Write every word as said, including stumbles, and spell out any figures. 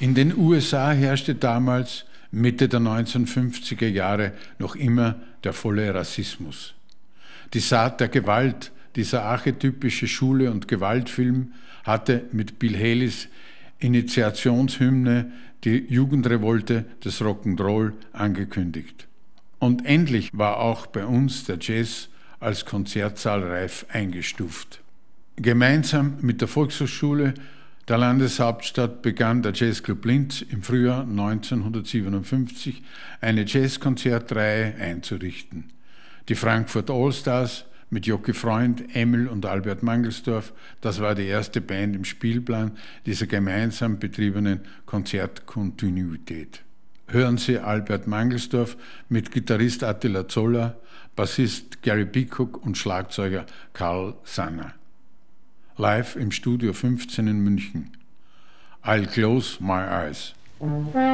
In den U S A herrschte damals, Mitte der neunzehnhundertfünfziger Jahre, noch immer der volle Rassismus. Die Saat der Gewalt, dieser archetypische Schule- und Gewaltfilm, hatte mit Bill Haleys Initiationshymne die Jugendrevolte des Rock'n'Roll angekündigt. Und endlich war auch bei uns der Jazz als Konzertsaal reif eingestuft. Gemeinsam mit der Volkshochschule der Landeshauptstadt begann der Jazzclub Linz im Frühjahr neunzehnhundertsiebenundfünfzig eine Jazzkonzertreihe einzurichten. Die Frankfurt Allstars mit Jocky Freund, Emil und Albert Mangelsdorf, das war die erste Band im Spielplan dieser gemeinsam betriebenen Konzertkontinuität. Hören Sie Albert Mangelsdorf mit Gitarrist Attila Zoller, Bassist Gary Peacock und Schlagzeuger Karl Sanner. Live im Studio fünfzehn in München. I'll Close My Eyes.